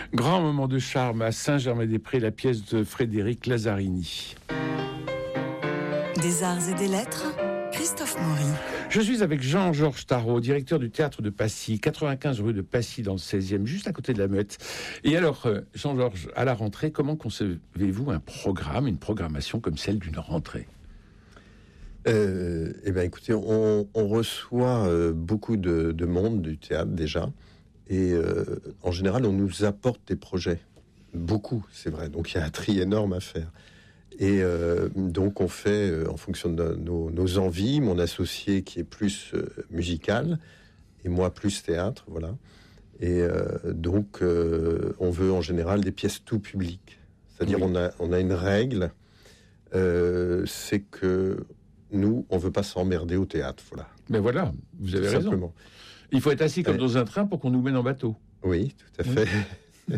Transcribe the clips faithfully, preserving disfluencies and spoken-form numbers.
Grand moment de charme à Saint-Germain-des-Prés, la pièce de Frédéric Lazzarini. Des arts et des lettres, Christophe Maury. Je suis avec Jean-Georges Tarot, directeur du théâtre de Passy, quatre-vingt-quinze rue de Passy dans le seizième, juste à côté de la Muette. Et alors, Jean-Georges, à la rentrée, comment concevez-vous un programme, une programmation comme celle d'une rentrée ? Euh, eh bien, écoutez, on, on reçoit euh, beaucoup de, de monde du théâtre déjà, et euh, en général, on nous apporte des projets, beaucoup, c'est vrai. Donc, il y a un tri énorme à faire. Et euh, donc, on fait euh, en fonction de nos, nos envies. Mon associé qui est plus euh, musical et moi plus théâtre, voilà. Et euh, donc, euh, on veut en général des pièces tout public. C'est-à-dire, oui. on a on a une règle, euh, c'est que nous, on veut pas s'emmerder au théâtre, voilà. Mais voilà, vous avez tout raison. Simplement. Il faut être assis comme Et... dans un train pour qu'on nous mène en bateau. Oui, tout à fait. Oui.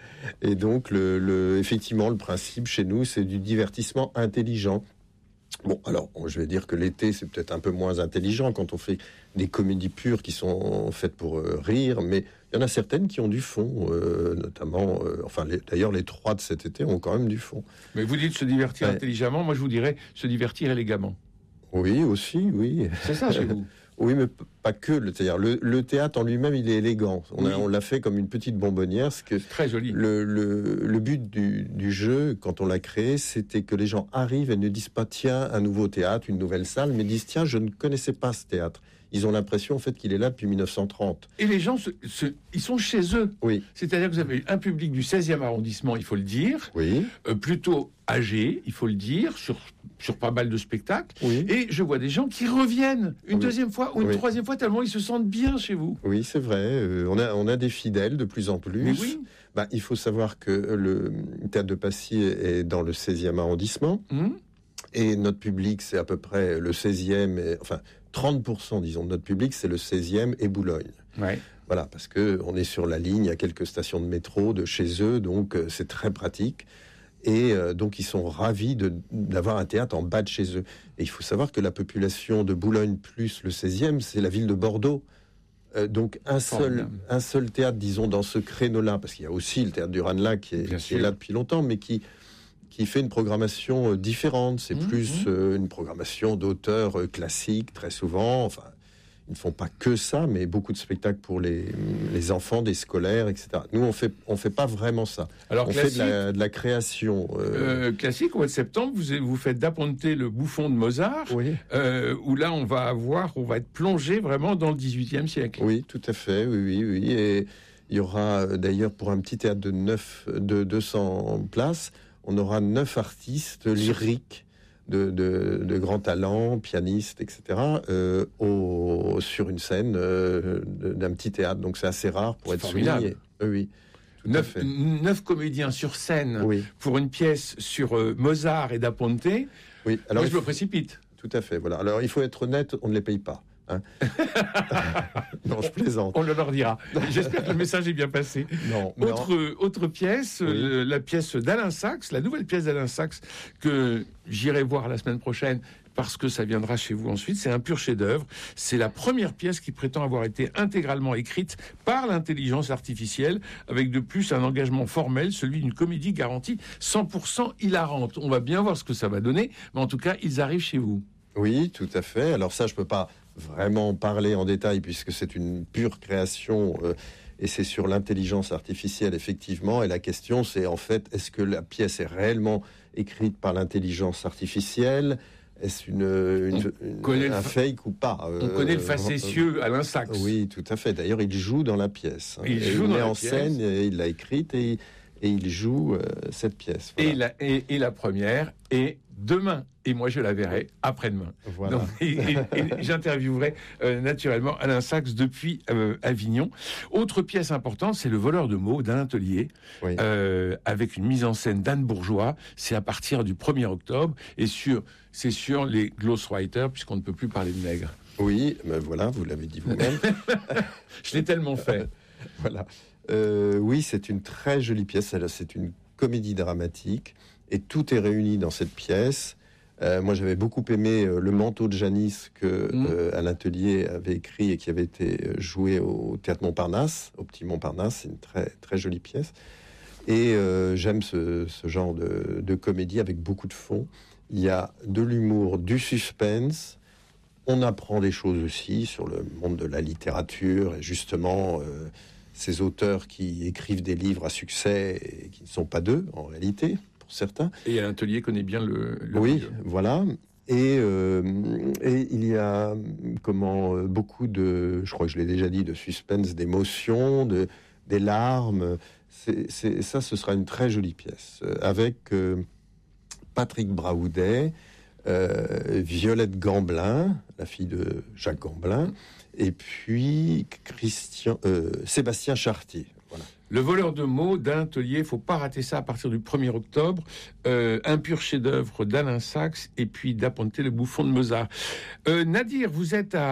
Et donc, le, le, effectivement, le principe chez nous, c'est du divertissement intelligent. Bon, alors, je vais dire que l'été, c'est peut-être un peu moins intelligent quand on fait des comédies pures qui sont faites pour euh, rire, mais il y en a certaines qui ont du fond, euh, notamment, euh, enfin, les, d'ailleurs, les trois de cet été ont quand même du fond. Mais vous dites se divertir ouais. intelligemment, moi je vous dirais se divertir élégamment. Oui, aussi, oui. C'est ça chez vous. Oui, mais pas que. C'est-à-dire, le, le théâtre en lui-même, il est élégant. On, a, oui. on l'a fait comme une petite bonbonnière. C'est que très joli. Le, le, le but du, du jeu, quand on l'a créé, c'était que les gens arrivent et ne disent pas, tiens, un nouveau théâtre, une nouvelle salle, mais disent, tiens, je ne connaissais pas ce théâtre. Ils ont l'impression, en fait, qu'il est là depuis dix-neuf cent trente. Et les gens, se, se, ils sont chez eux. Oui. C'est-à-dire que vous avez un public du seizième arrondissement, il faut le dire. Oui. Euh, plutôt âgé, il faut le dire, sur, sur pas mal de spectacles. Oui. Et je vois des gens qui reviennent une oui. deuxième fois ou une oui. troisième fois, tellement ils se sentent bien chez vous. Oui, c'est vrai. Euh, on a, on a des fidèles de plus en plus. Mais oui. Bah, il faut savoir que le théâtre de Passy est dans le seizième arrondissement. Mmh. Et notre public, c'est à peu près le seizième, et, enfin trente pour cent, disons, de notre public, c'est le seizième et Boulogne. Ouais. Voilà, parce que on est sur la ligne, il y a quelques stations de métro de chez eux, donc euh, c'est très pratique. Et euh, donc, ils sont ravis de, d'avoir un théâtre en bas de chez eux. Et il faut savoir que la population de Boulogne plus le seizième, c'est la ville de Bordeaux. Euh, donc, un seul, un seul théâtre, disons, dans ce créneau-là, parce qu'il y a aussi le théâtre du Ranelagh qui, est, qui est là depuis longtemps, mais qui... qui fait une programmation différente. C'est mmh, plus mmh. Euh, une programmation d'auteurs euh, classiques, très souvent. Enfin, ils ne font pas que ça, mais beaucoup de spectacles pour les, les enfants, des scolaires, et cetera. Nous, on fait, on fait pas vraiment ça. Alors, on fait de la, de la création. Euh... Euh, classique, au mois de septembre, vous, vous faites Da Ponte le Bouffon de Mozart, oui. euh, où là, on va avoir, on va être plongé vraiment dans le dix-huitième siècle. Oui, tout à fait, oui, oui, oui. Et il y aura, d'ailleurs, pour un petit théâtre de, neuf, de deux cents places, on aura neuf artistes lyriques de, de, de grands talents, pianistes, et cetera, euh, au, sur une scène euh, d'un petit théâtre. Donc c'est assez rare pour c'est être formidable. souligné. Euh, oui. Neuf, neuf comédiens sur scène oui. pour une pièce sur euh, Mozart et Da Ponte. Oui. Alors moi, je faut... me précipite. Tout à fait. Voilà. Alors il faut être honnête, on ne les paye pas. Hein. Non, je plaisante. On le leur dira. J'espère que le message est bien passé. Non. Autre, non. autre pièce, oui. euh, la pièce d'Alain Sachs, la nouvelle pièce d'Alain Sachs que j'irai voir la semaine prochaine parce que ça viendra chez vous ensuite. C'est un pur chef-d'œuvre. C'est la première pièce qui prétend avoir été intégralement écrite par l'intelligence artificielle, avec de plus un engagement formel, celui d'une comédie garantie cent pour cent hilarante. On va bien voir ce que ça va donner, mais en tout cas, ils arrivent chez vous. Oui, tout à fait. Alors ça, je peux pas vraiment parler en détail puisque c'est une pure création euh, et c'est sur l'intelligence artificielle effectivement. Et la question, c'est en fait, est-ce que la pièce est réellement écrite par l'intelligence artificielle ? Est-ce une, une, une un fa- fake ou pas ? On euh, connaît le facétieux euh, Alain Sachs. Oui, tout à fait. D'ailleurs, il joue dans la pièce. Il et joue il dans met la en pièce. scène, et il l'a écrite et, et il joue euh, cette pièce. Voilà. Et, la, et, et la première est demain. Et moi, je la verrai après-demain. Voilà. Donc, et, et, et j'interviewerai euh, naturellement Alain Sachs depuis euh, Avignon. Autre pièce importante, c'est Le voleur de mots d'Alain Tellier, oui. euh, avec une mise en scène d'Anne Bourgeois. C'est à partir du premier octobre. Et sur, c'est sur les Ghostwriters, puisqu'on ne peut plus parler de nègres. Oui, ben voilà, vous l'avez dit vous-même. Je l'ai tellement fait. Voilà. Euh, oui, c'est une très jolie pièce. C'est une comédie dramatique. Et tout est réuni dans cette pièce. Euh, moi, j'avais beaucoup aimé euh, Le Manteau de Janice que Mmh. euh, Alain Tellier avait écrit et qui avait été joué au Théâtre Montparnasse, au Petit Montparnasse. C'est une très, très jolie pièce. Et euh, j'aime ce, ce genre de, de comédie avec beaucoup de fond. Il y a de l'humour, du suspense. On apprend des choses aussi sur le monde de la littérature et justement euh, ces auteurs qui écrivent des livres à succès et qui ne sont pas d'eux en réalité, pour certains. Et Alain Tellier connaît bien le, le Oui, milieu. voilà. Et, euh, et il y a comment euh, beaucoup de, je crois que je l'ai déjà dit, de suspense, d'émotion, de, des larmes. C'est, c'est, ça, ce sera une très jolie pièce euh, avec euh, Patrick Braoudet, euh, Violette Gamblin, la fille de Jacques Gamblin, et puis Christian, euh, Sébastien Chartier. Voilà. Le voleur de mots d'Alain Tellier, il ne faut pas rater ça à partir du premier octobre. Euh, un pur chef-d'œuvre d'Alain Sachs et puis Da Ponte, le bouffon de Mozart. Euh, Nadir, vous êtes à